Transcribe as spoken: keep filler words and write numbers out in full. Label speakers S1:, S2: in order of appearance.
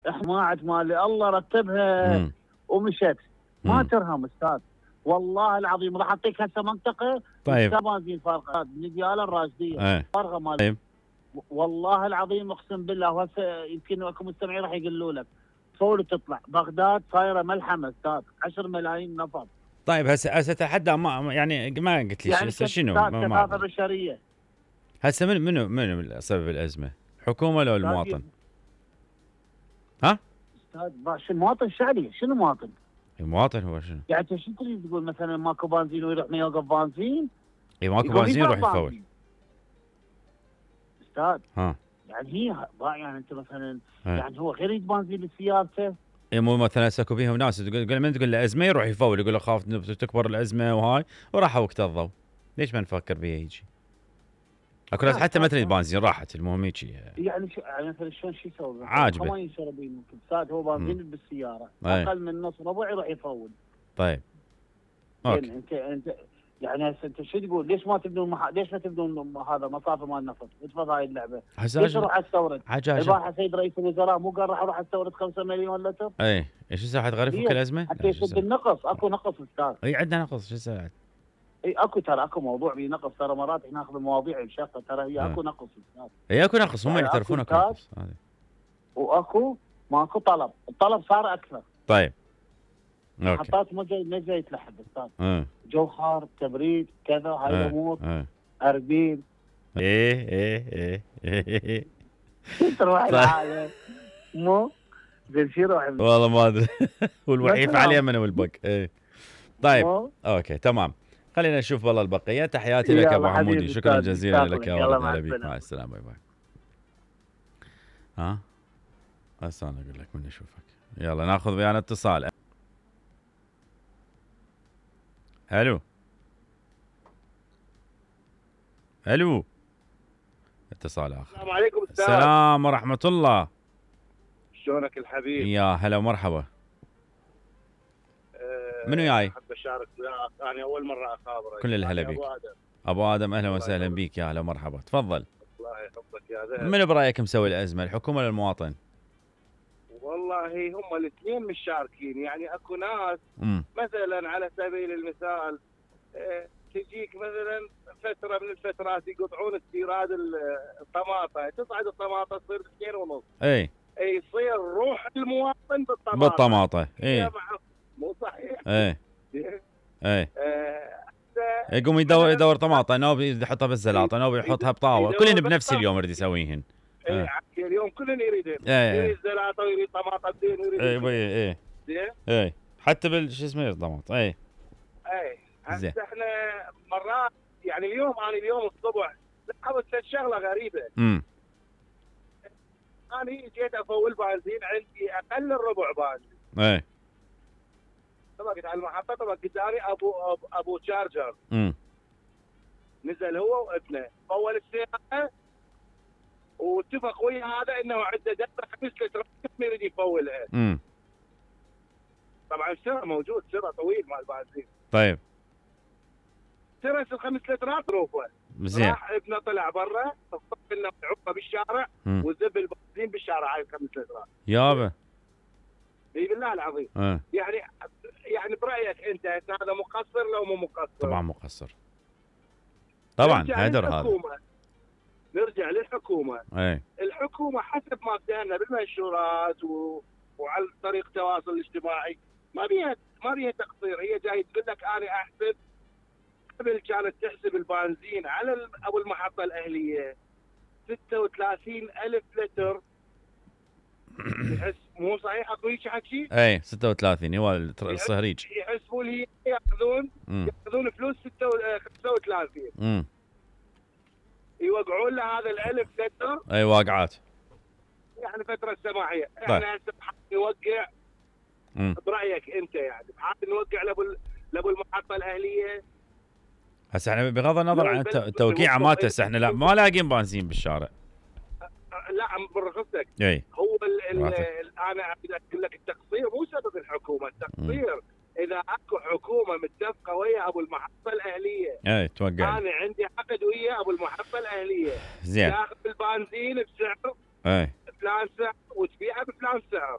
S1: حماعة مالي الله رتبها
S2: مم.
S1: ومشت ما
S2: مم.
S1: ترهم استاذ والله العظيم. راح اعطيك هسه منطقه
S2: طيب.
S1: بنزين فارغه من دياله الراشديه
S2: ايه
S1: فارغه مال.
S2: طيب.
S1: والله العظيم اقسم بالله. وهسه يمكن اكو مستمعين راح يقولوا لك صور تطلع بغداد صايره ملحمه استاذ عشرة ملايين نفر.
S2: طيب هسه هسه تحدى ما يعني ما قلت لي
S1: يعني
S2: هسه شنو
S1: استاذ
S2: ما
S1: كثافه
S2: ما
S1: بشريه.
S2: هسه من منو منو سبب الازمه؟ حكومه لو المواطن؟ ها؟
S1: استاذ شو المواطن الشعبي شنو مواطن؟
S2: المواطن هو شنو؟
S1: يعني انت شو تريد تقول مثلا ماكو بنزين ويروح ما يوقف بنزين؟
S2: اي ماكو بنزين يروح يفول.
S1: استاذ
S2: ها
S1: يعني هي يعني انت مثلا
S2: ها.
S1: يعني هو غير يريد بنزين بسيارته.
S2: اي مو مثلا هسه اكو بيهم ناس تقول من تقول له ازمه يروح يفول يقول له خاف تكبر الازمه وهاي وراحوا وقت الضوء. ليش ما نفكر بيه يجي؟ اكو ناس حتى ما تريد بنزين راحت المهم هيك
S1: يعني شو يعني مثلا شلون شو يسوي؟
S2: عاجبه
S1: كمان يشرب ممكن استاذ هو بنزين بالسياره
S2: أي.
S1: اقل من نص ربع يروح يفول.
S2: طيب
S1: اوكي يعني انت انت يعني هسه انت شو تقول ليش ما تبنون مح... ليش ما تبنون هذا مصافي مال النفط؟ وتفض هاي اللعبه. ليش اروح استورد؟ البارحه سيد رئيس الوزراء مو قال راح اروح استورد خمسة مليون لتر؟
S2: اي ايش يسوي حد غير يفك الازمه؟
S1: حتى يسد النقص. اكو نقص استاذ.
S2: اي عندنا نقص شو يسوي؟
S1: اي اكو ترى اكو موضوع بيه نقص ترى مرات احنا ناخذ المواضيع الشاقه ترى هي اكو نقص استاذ.
S2: اي اكو نقص هم يعترفون اكو نقص هذه.
S1: واكو ماكو طلب، الطلب صار اكثر.
S2: طيب اوكي.
S1: محطات ما جاي ما جاي تلحق استاذ.
S2: اه
S1: جو حار تبريد كذا هاي الامور.
S2: اه
S1: اربيل.
S2: ايه ايه ايه ايه
S1: تروح العالم مو زين شو يروح
S2: والله ما ادري والوعيف عليه من والبق. ايه طيب اوكي تمام. خلينا نشوف والله البقيه. تحياتي لك ابو عمودي شكرا جزيلا لك يا ولد. هلا بيك مع السلامه. باي باي. ها هسه انا اقول لك من اشوفك. يلا ناخذ ويانا اتصال. الو الو اتصال اخر.
S3: السلام عليكم استاذ.
S2: السلام ورحمه الله.
S3: شلونك الحبيب؟
S2: يا هلا ومرحبا.
S3: أه
S2: منو جاي؟
S3: احب اشارك وياك. انا اول مره اخابرك.
S2: كل الهلا بيك.
S3: ابو ادم.
S2: ابو ادم اهلا وسهلا بيك يا هلا ومرحبا. تفضل.
S3: الله يحفظك يا ذهب.
S2: من برايك مسوي الازمه الحكومه ولا المواطن؟
S3: والله هم الاثنين مشاركين. يعني اكو ناس
S2: مم.
S3: مثلا على سبيل المثال أه تجيك مثلا فتره من الفترات يقطعون استيراد الطماطه، تصعد الطماطه تصير اثنين ونص.
S2: اي
S3: يصير روح المواطن بالطماطه.
S2: بالطماطه اي
S3: مو صحيح؟
S2: اي اي
S3: أه
S2: يقوم يدور يدور طماطه نوب يحطها بالزلاطه نوب يحطها بطاوه كلهن بنفس اليوم يريد يسويهن.
S3: اي اليوم كلهن يريدهن.
S2: ايه
S3: يريد زلاطه ويريد طماطه بدين ويريد
S2: اي اي اي
S3: زين
S2: اي حتى بالشو اسمه يريد طماطه. اي
S3: اي هسه احنا مرات يعني اليوم انا اليوم الصبح لاحظت شغله غريبه.
S2: امم
S3: انا جيت افول بنزين عندي اقل الربع بنزين.
S2: اي
S3: طبقت على المحطه طبق قدامي ابو ابو, أبو شارجر.
S2: امم
S3: نزل هو وابنه فول السياره واتفق ويا هذا انه عنده دفع خمس لتر يريد يفولها.
S2: امم
S3: طبعا السرة موجود سرة طويل مال البنزين.
S2: طيب
S3: سرة الخمس لترات روفه.
S2: زين
S3: راح ابنه طلع برا الصف انه عقه بالشارع وزب البنزين بالشارع هاي الخمس لترات.
S2: يابا
S3: اي بالله العظيم.
S2: أه.
S3: يعني يعني برايك انت هذا مقصر لو مو مقصر؟
S2: طبعا مقصر طبعا هدر هذا.
S3: نرجع للحكومه.
S2: اي
S3: الحكومه حسب ما بدأنا بالمنشورات و... وعلى طريق التواصل الاجتماعي ما بيها ما بيها تقصير. هي جاي تقول لك انا احسب. قبل كانت تحسب البنزين على ابو المحطه الاهليه ستة وثلاثين ألف لتر. يحس مو صحيح اكو هيك حكي؟
S2: اي ستة وثلاثين هو الصهريج.
S3: يحسبون هي ياخذون ياخذون فلوس ستة خمسة وثلاثين.
S2: امم
S3: يوقعون له هذا الألف لتر.
S2: اي واقعات
S3: يعني فتره سماحيه. احنا هسه بحاول نوقع.
S2: امم
S3: برايك انت يعني بحاول نوقع لابو لابو المحطه الاهليه.
S2: هسه احنا بغض النظر عن التوقيع مالته هسه احنا لا ما لاقين بنزين بالشارع.
S3: لا برخصتك.
S2: اي
S3: هو ال ال انا اقول لك التقصير مو سبب الحكومه. التقصير مم. اذا اكو حكومه متفقه ويا ابو المحطه الاهليه.
S2: اي توقع.
S3: انا عندي عقد ويا ابو المحطه الاهليه.
S2: زين
S3: تاخذ البنزين بسعر
S2: اي
S3: فلان سعر وتبيعه بفلان سعر.